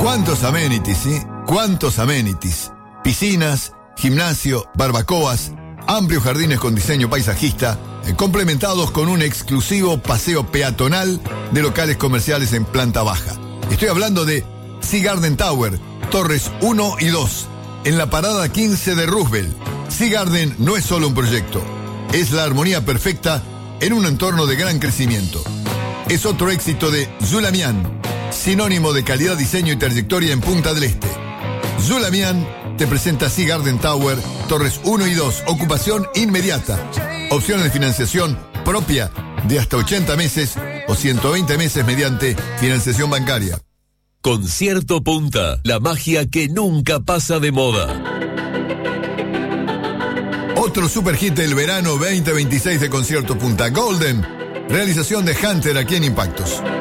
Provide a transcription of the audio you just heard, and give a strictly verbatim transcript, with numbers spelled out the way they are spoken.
¿Cuántos amenities, sí? ¿Cuántos amenities? Piscinas, gimnasio, barbacoas, amplios jardines con diseño paisajista, eh, complementados con un exclusivo paseo peatonal de locales comerciales en planta baja. Estoy hablando de Sea Garden Tower, Torres uno y dos, en la parada quince de Roosevelt. Sea Garden no es solo un proyecto, es la armonía perfecta en un entorno de gran crecimiento. Es otro éxito de Zulamian, sinónimo de calidad, diseño y trayectoria en Punta del Este. Zulamian te presenta Sea Garden Tower, Torres uno y dos, ocupación inmediata. Opciones de financiación propia de hasta ochenta meses o ciento veinte meses mediante financiación bancaria. Concierto Punta, la magia que nunca pasa de moda. Otro super hit del verano veinte veintiséis de Concierto Punta, Golden, realización de Hunter aquí en Impactos.